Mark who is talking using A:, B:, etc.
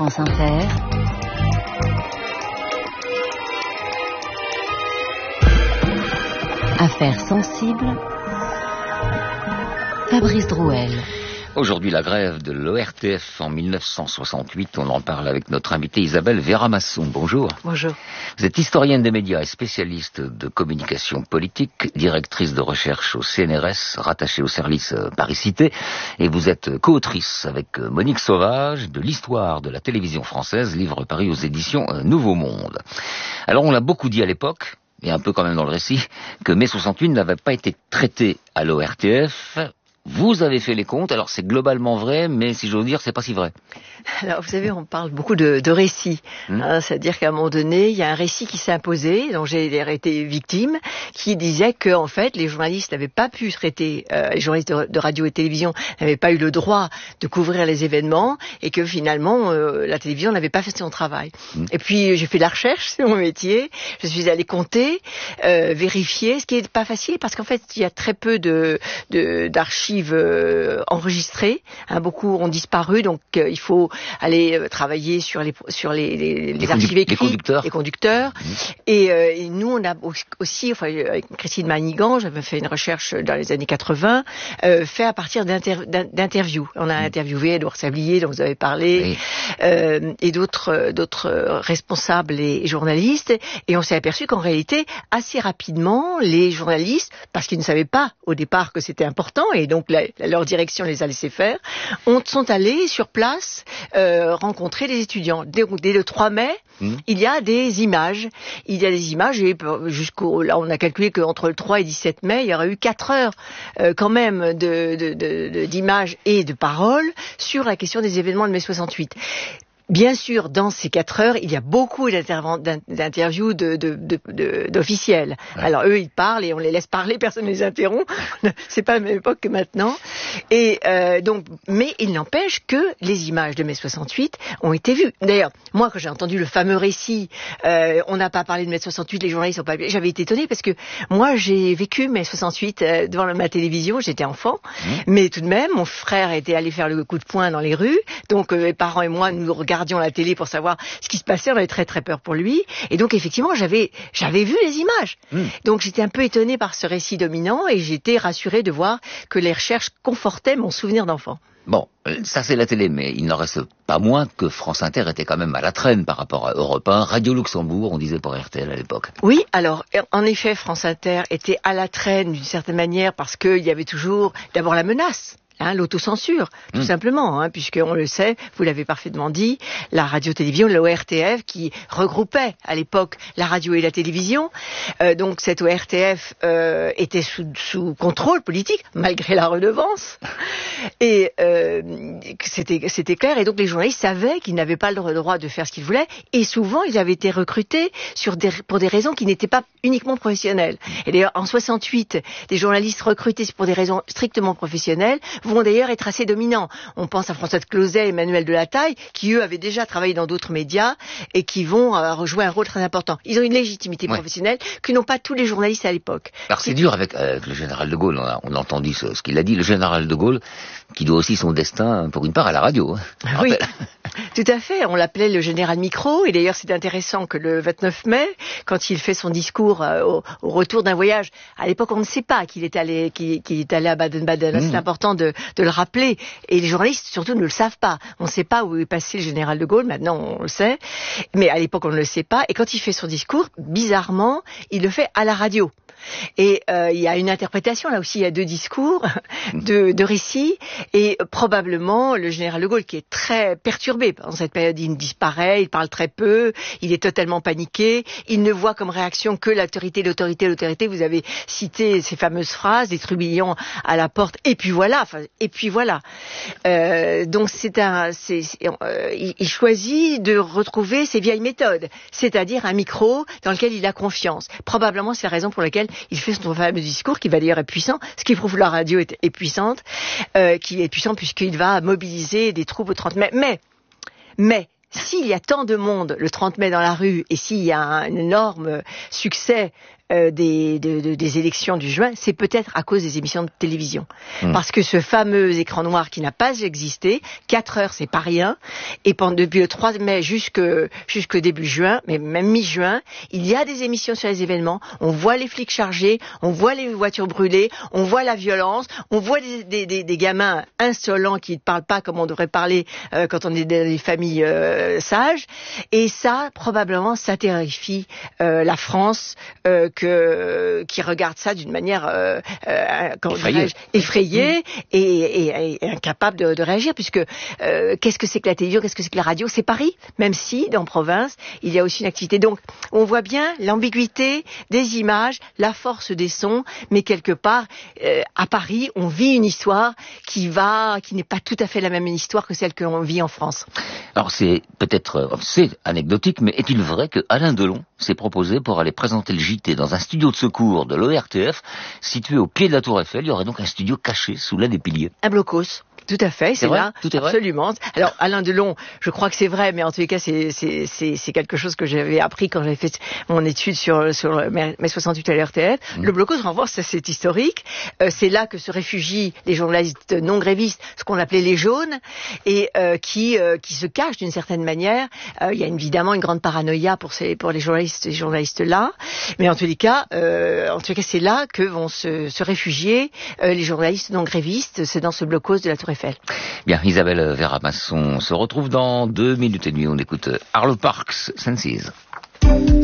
A: France Inter, Affaires sensibles, Fabrice Drouel.
B: Aujourd'hui, la grève de l'ORTF en 1968, on en parle avec notre invitée Isabelle Vera-Masson. Bonjour.
C: Bonjour.
B: Vous êtes historienne des médias et spécialiste de communication politique, directrice de recherche au CNRS, rattachée au service Paris-Cité, et vous êtes co-autrice avec Monique Sauvage de l'histoire de la télévision française, livre paru aux éditions Nouveau Monde. Alors, on l'a beaucoup dit à l'époque, et un peu quand même dans le récit, que mai 68 n'avait pas été traité à l'ORTF. Vous avez fait les comptes, alors c'est globalement vrai, mais si j'ose dire, c'est pas si vrai.
C: Alors, vous savez, on parle beaucoup de récits. C'est-à-dire qu'à un moment donné, il y a un récit qui s'est imposé, dont j'ai été victime, qui disait que, en fait, les journalistes n'avaient pas pu traiter, les journalistes de radio et télévision n'avaient pas eu le droit de couvrir les événements, et que finalement, la télévision n'avait pas fait son travail. Et puis, j'ai fait de la recherche, c'est mon métier. Je suis allée compter, vérifier, ce qui n'est pas facile, parce qu'en fait, il y a très peu d'archives enregistrées. Beaucoup ont disparu, donc il faut aller travailler sur les archives écrites, les conducteurs. Et nous, on a aussi, avec Christine Manigan, j'avais fait une recherche dans les années 80, fait à partir d'interviews. On a interviewé Édouard Sablier, dont vous avez parlé, et d'autres responsables et journalistes, et on s'est aperçu qu'en réalité, assez rapidement, les journalistes, parce qu'ils ne savaient pas au départ que c'était important, et donc leur direction les a laissés faire, sont allés sur place rencontrer les étudiants. Dès le 3 mai, il y a des images. Et là, on a calculé qu'entre le 3 et 17 mai, il y aurait eu 4 heures quand même d'images et de paroles sur la question des événements de mai 68. Bien sûr, dans ces 4 heures, il y a beaucoup d'interviews d'officiels. Ouais. Alors eux, ils parlent et on les laisse parler, personne ne les interrompt. C'est pas la même époque que maintenant. Et mais il n'empêche que les images de mai 68 ont été vues. D'ailleurs, moi, quand j'ai entendu le fameux récit, on n'a pas parlé de mai 68, les journalistes n'ont pas. J'avais été étonnée parce que moi, j'ai vécu mai 68 devant ma télévision. J'étais enfant, mais tout de même, mon frère était allé faire le coup de poing dans les rues. Donc, mes parents et moi, nous regardions la télé pour savoir ce qui se passait. On avait très très peur pour lui. Et donc effectivement, j'avais vu les images. Donc j'étais un peu étonnée par ce récit dominant et j'étais rassurée de voir que les recherches confortaient mon souvenir d'enfant.
B: Bon, ça c'est la télé, mais il n'en reste pas moins que France Inter était quand même à la traîne par rapport à Europe 1, Radio Luxembourg, on disait pour RTL à l'époque.
C: Oui, alors en effet, France Inter était à la traîne d'une certaine manière parce qu'il y avait toujours d'abord la menace. L'autocensure, tout simplement, puisqu'on le sait, vous l'avez parfaitement dit, la radio-télévision, l'ORTF, qui regroupait à l'époque la radio et la télévision. Donc cette ORTF était sous contrôle politique, malgré la redevance. Et c'était clair. Et donc les journalistes savaient qu'ils n'avaient pas le droit de faire ce qu'ils voulaient. Et souvent, ils avaient été recrutés pour des raisons qui n'étaient pas uniquement professionnelles. Et d'ailleurs, en 68, des journalistes recrutés pour des raisons strictement professionnelles vont d'ailleurs être assez dominants. On pense à François de Closet et Emmanuel Delataille, qui eux avaient déjà travaillé dans d'autres médias et qui vont jouer un rôle très important. Ils ont une légitimité professionnelle que n'ont pas tous les journalistes à l'époque.
B: Alors c'est dur avec le général de Gaulle, on a entendu ce qu'il a dit, le général de Gaulle, qui doit aussi son destin, pour une part, à la radio.
C: Oui, tout à fait. On l'appelait le général micro, et d'ailleurs c'est intéressant que le 29 mai, quand il fait son discours au retour d'un voyage, à l'époque on ne sait pas qu'il est allé à Baden-Baden. C'est important de le rappeler, et les journalistes surtout ne le savent pas. On ne sait pas où est passé le général de Gaulle, maintenant on le sait, mais à l'époque on ne le sait pas, et quand il fait son discours, bizarrement, il le fait à la radio. Et il y a une interprétation, là aussi il y a 2 discours, de récits, et probablement le général de Gaulle qui est très perturbé. Dans cette période, il disparaît, il parle très peu, il est totalement paniqué, il ne voit comme réaction que l'autorité. Vous avez cité ces fameuses phrases, des trubillons à la porte, et puis voilà. Donc il choisit de retrouver ses vieilles méthodes, c'est-à-dire un micro dans lequel il a confiance. Probablement c'est la raison pour laquelle il fait son fameux discours qui va d'ailleurs être puissant, ce qui prouve que la radio est puissante, qui est puissant puisqu'il va mobiliser des troupes au 30 mai. Mais s'il y a tant de monde le 30 mai dans la rue et s'il y a un énorme succès des élections du juin, c'est peut-être à cause des émissions de télévision. Parce que ce fameux écran noir qui n'a pas existé, 4 heures, c'est pas rien, et depuis le 3 mai jusque début juin, mais même mi-juin, il y a des émissions sur les événements, on voit les flics chargés, on voit les voitures brûlées, on voit la violence, on voit des gamins insolents qui ne parlent pas comme on devrait parler quand on est dans des familles sages, et ça, probablement, ça terrifie la France qui regarde ça d'une manière effrayée et incapable de réagir, puisque qu'est-ce que c'est que la télévision, qu'est-ce que c'est que la radio, c'est Paris, même si dans province il y a aussi une activité. Donc on voit bien l'ambiguïté des images, la force des sons, mais quelque part à Paris on vit une histoire qui n'est pas tout à fait la même histoire que celle que l'on vit en France.
B: Alors c'est anecdotique, mais est-il vrai que Alain Delon s'est proposé pour aller présenter le JT dans un studio de secours de l'ORTF situé au pied de la Tour Eiffel? Il y aurait donc un studio caché sous l'un des piliers.
C: Un blocos. Tout à fait, c'est là,
B: tout est vrai.
C: Absolument. Alors Alain Delon, je crois que c'est vrai, mais en tous les cas, c'est quelque chose que j'avais appris quand j'avais fait mon étude sur mai 68 à l'RTF. Le blocos, en revanche, c'est historique. C'est là que se réfugient les journalistes non grévistes, ce qu'on appelait les jaunes, et qui se cachent d'une certaine manière. Il y a évidemment une grande paranoïa pour les journalistes là, mais en tous les cas, c'est là que vont se réfugier les journalistes non grévistes. C'est dans ce blocos de la Tour Eiffel.
B: Bien, Isabelle Vera-Masson se retrouve dans 2 minutes et demie. On écoute Arlo Parks, Senses.